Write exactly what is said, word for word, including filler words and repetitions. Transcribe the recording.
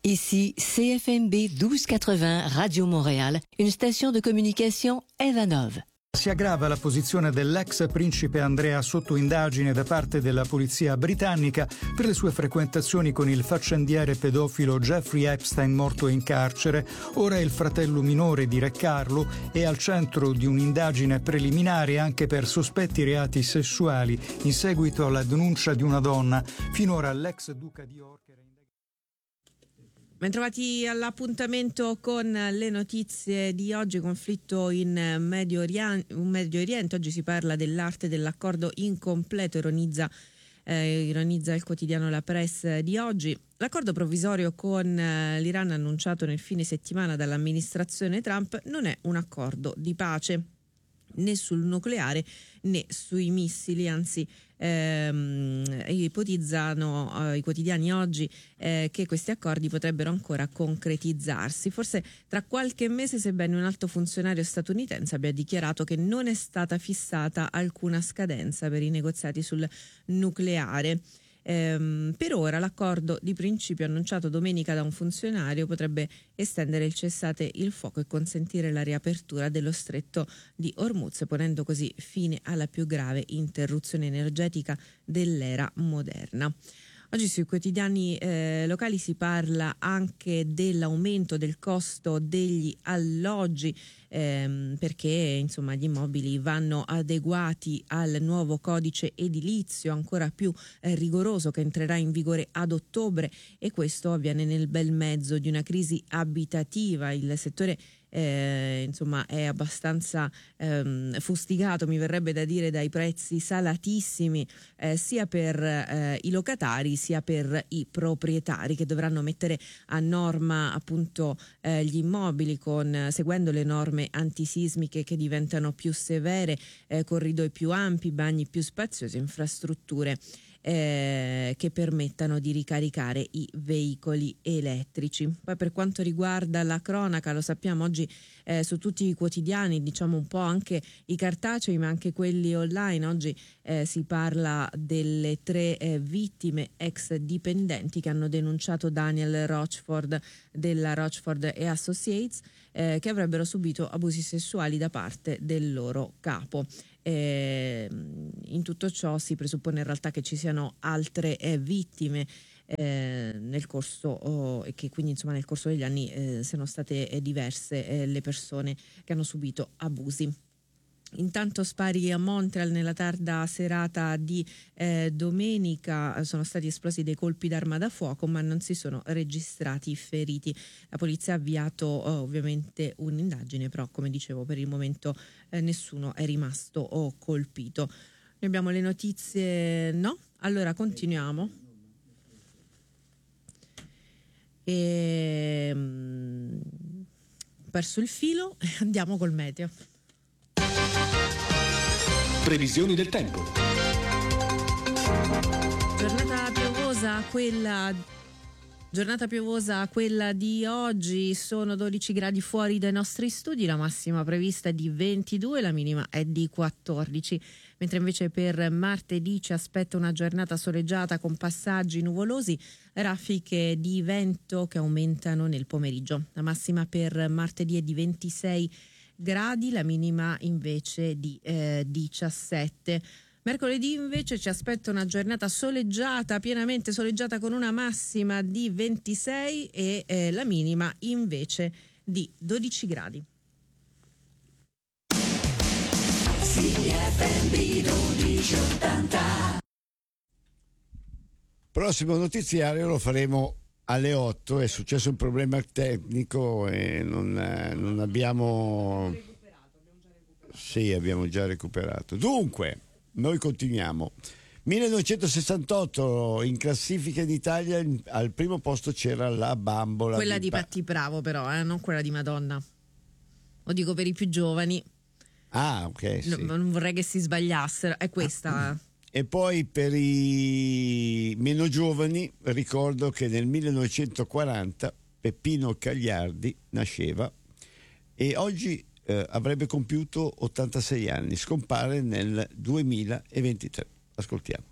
Ici C F M B douze quatre-vingts Radio Montréal, une station de communication Evanov. Si aggrava la posizione dell'ex principe Andrea sotto indagine da parte della polizia britannica per le sue frequentazioni con il faccendiere pedofilo Jeffrey Epstein, morto in carcere. Ora il fratello minore di Re Carlo è al centro di un'indagine preliminare anche per sospetti reati sessuali in seguito alla denuncia di una donna. Finora l'ex duca di York era indagato. Bentrovati all'appuntamento con le notizie di oggi. Conflitto in Medio Oriente, Medio Oriente. Oggi si parla dell'arte dell'accordo incompleto, ironizza, eh, ironizza il quotidiano La Presse di oggi. L'accordo provvisorio con eh, l'Iran annunciato nel fine settimana dall'amministrazione Trump non è un accordo di pace né sul nucleare né sui missili, anzi ehm, ipotizzano eh, i quotidiani oggi eh, che questi accordi potrebbero ancora concretizzarsi, forse tra qualche mese, sebbene un alto funzionario statunitense abbia dichiarato che non è stata fissata alcuna scadenza per i negoziati sul nucleare. Ehm, per ora l'accordo di principio annunciato domenica da un funzionario potrebbe estendere il cessate il fuoco e consentire la riapertura dello stretto di Hormuz, ponendo così fine alla più grave interruzione energetica dell'era moderna. Oggi sui quotidiani eh, locali si parla anche dell'aumento del costo degli alloggi, ehm, perché insomma gli immobili vanno adeguati al nuovo codice edilizio ancora più eh, rigoroso che entrerà in vigore ad ottobre, e questo avviene nel bel mezzo di una crisi abitativa. Il settore Eh, insomma è abbastanza ehm, fustigato, mi verrebbe da dire, dai prezzi salatissimi eh, sia per eh, i locatari sia per i proprietari, che dovranno mettere a norma appunto eh, gli immobili con, seguendo le norme antisismiche che diventano più severe, eh, corridoi più ampi, bagni più spaziosi, infrastrutture Eh, che permettano di ricaricare i veicoli elettrici. Poi per quanto riguarda la cronaca, lo sappiamo oggi eh, su tutti i quotidiani, diciamo un po' anche i cartacei ma anche quelli online, oggi eh, si parla delle tre eh, vittime ex dipendenti che hanno denunciato Daniel Rochford della Rochford e Associates, eh, che avrebbero subito abusi sessuali da parte del loro capo. Eh, in tutto ciò si presuppone in realtà che ci siano altre eh, vittime eh, nel corso oh, e che quindi insomma nel corso degli anni eh, siano state eh, diverse eh, le persone che hanno subito abusi. Intanto spari a Montreal nella tarda serata di eh, domenica, sono stati esplosi dei colpi d'arma da fuoco ma non si sono registrati feriti. La polizia ha avviato oh, ovviamente un'indagine, però come dicevo per il momento eh, nessuno è rimasto oh, colpito. Noi abbiamo le notizie, no? Allora continuiamo. E, mh, perso il filo, andiamo col meteo. Previsioni del tempo. Giornata piovosa, quella giornata piovosa quella di oggi, sono dodici gradi fuori dai nostri studi, la massima prevista è di ventidue, la minima è di quattordici, mentre invece per martedì ci aspetta una giornata soleggiata con passaggi nuvolosi, raffiche di vento che aumentano nel pomeriggio. La massima per martedì è di ventisei gradi, la minima invece di eh, diciassette. Mercoledì invece ci aspetta una giornata soleggiata, pienamente soleggiata, con una massima di ventisei e eh, la minima invece di dodici gradi. C F M B dodici ottanta. Prossimo notiziario lo faremo alle otto. È successo un problema tecnico e non, non abbiamo Recuperato, abbiamo già recuperato. Sì, abbiamo già recuperato. Dunque, noi continuiamo. millenovecentosessantotto, in classifica in Italia al primo posto c'era la Bambola. Quella di Pa- Patti Bravo però, eh, non quella di Madonna. Lo dico per i più giovani. Ah, ok, sì. No, non vorrei che si sbagliassero, è questa. E poi per i meno giovani ricordo che nel millenovecentoquaranta Peppino Cagliardi nasceva e oggi eh, avrebbe compiuto ottantasei anni, scompare nel duemilaventitré. Ascoltiamo.